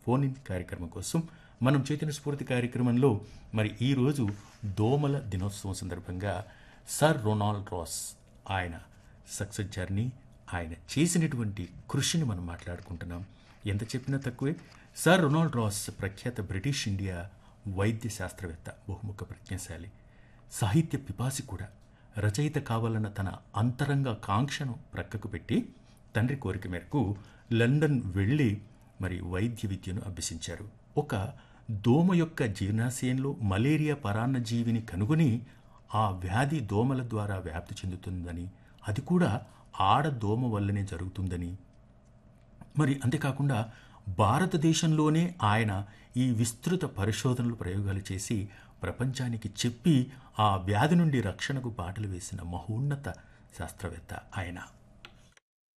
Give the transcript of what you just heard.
Phone in కార్యక్రమం కోసం మనం చైతన్య స్ఫూర్తి కార్యక్రమంలో మరి ఈరోజు దోమల దినోత్సవం సందర్భంగా సర్ రొనాల్డ్ రాస్ ఆయన సక్సెస్ జర్నీ, ఆయన చేసినటువంటి కృషిని మనం మాట్లాడుకుంటున్నాం. ఎంత చెప్పినా తక్కువే. సర్ రొనాల్డ్ రాస్ ప్రఖ్యాత బ్రిటిష్ ఇండియా వైద్య శాస్త్రవేత్త, బహుముఖ ప్రజ్ఞాశాలి, సాహిత్య పిపాసి కూడా. రచయిత కావాలన్న తన అంతరంగ కాంక్షను ప్రక్కకు పెట్టి తండ్రి కోరిక మేరకు లండన్ వెళ్ళి మరి వైద్య విద్యను అభ్యసించారు. ఒక దోమ యొక్క జీర్ణాశయంలో మలేరియా పరాన్నజీవిని కనుగొని ఆ వ్యాధి దోమల ద్వారా వ్యాప్తి చెందుతుందని, అది కూడా ఆడ దోమ వల్లనే జరుగుతుందని, మరి అంతేకాకుండా భారతదేశంలోనే ఆయన ఈ విస్తృత పరిశోధనలు ప్రయోగాలు చేసి ప్రపంచానికి చెప్పి ఆ వ్యాధి నుండి రక్షణకు బాటలు వేసిన మహోన్నత శాస్త్రవేత్త ఆయన.